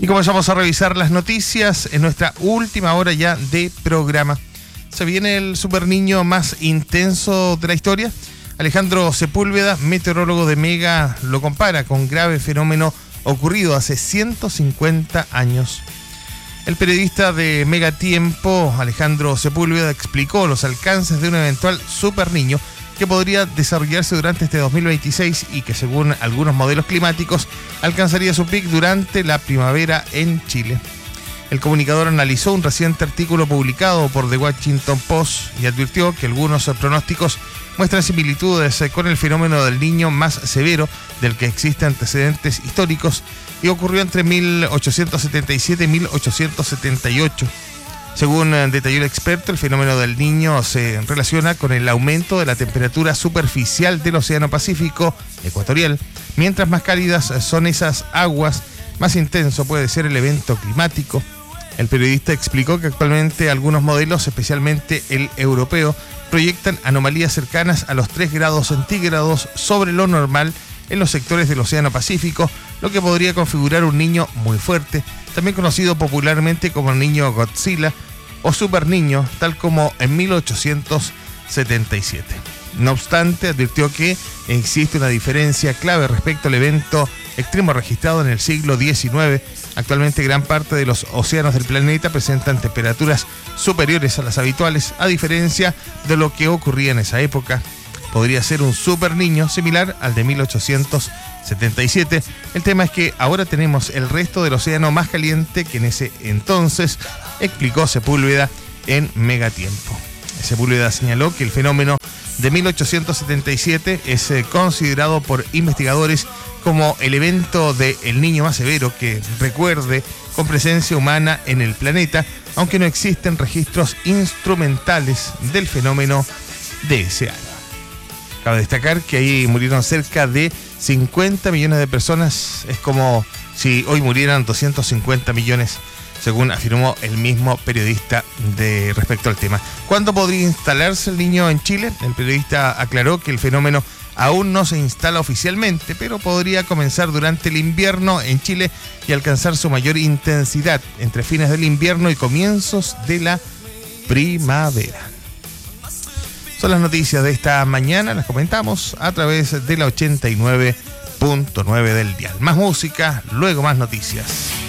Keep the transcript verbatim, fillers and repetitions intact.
Y comenzamos a revisar las noticias en nuestra última hora ya de programa. Se viene el super niño más intenso de la historia. Alejandro Sepúlveda, meteorólogo de Mega, lo compara con grave fenómeno ocurrido hace ciento cincuenta años. El periodista de Mega Tiempo, Alejandro Sepúlveda, explicó los alcances de un eventual super niño que podría desarrollarse durante este dos mil veintiséis y que, según algunos modelos climáticos, alcanzaría su pic durante la primavera en Chile. El comunicador analizó un reciente artículo publicado por The Washington Post y advirtió que algunos pronósticos muestran similitudes con el fenómeno del Niño más severo del que existen antecedentes históricos y ocurrió entre mil ochocientos setenta y siete y mil ochocientos setenta y ocho. Según detalló el experto, el fenómeno del Niño se relaciona con el aumento de la temperatura superficial del Océano Pacífico ecuatorial. Mientras más cálidas son esas aguas, más intenso puede ser el evento climático. El periodista explicó que actualmente algunos modelos, especialmente el europeo, proyectan anomalías cercanas a los tres grados centígrados sobre lo normal en los sectores del Océano Pacífico, lo que podría configurar un niño muy fuerte, también conocido popularmente como el niño Godzilla o super niño, tal como en mil ochocientos setenta y siete. No obstante, advirtió que existe una diferencia clave respecto al evento extremo registrado en el siglo diecinueve. Actualmente gran parte de los océanos del planeta presentan temperaturas superiores a las habituales, a diferencia de lo que ocurría en esa época. Podría ser un super niño similar al de mil ochocientos setenta y siete. El tema es que ahora tenemos el resto del océano más caliente que en ese entonces, explicó Sepúlveda en Megatiempo. Sepúlveda señaló que el fenómeno de mil ochocientos setenta y siete es eh, considerado por investigadores como el evento de el niño más severo que recuerde con presencia humana en el planeta, aunque no existen registros instrumentales del fenómeno de ese año. Cabe destacar que ahí murieron cerca de cincuenta millones de personas. Es como si hoy murieran doscientos cincuenta millones, según afirmó el mismo periodista de respecto al tema. ¿Cuándo podría instalarse el niño en Chile? El periodista aclaró que el fenómeno aún no se instala oficialmente, pero podría comenzar durante el invierno en Chile y alcanzar su mayor intensidad entre fines del invierno y comienzos de la primavera. Son las noticias de esta mañana, las comentamos a través de la ochenta y nueve punto nueve del dial. Más música, luego más noticias.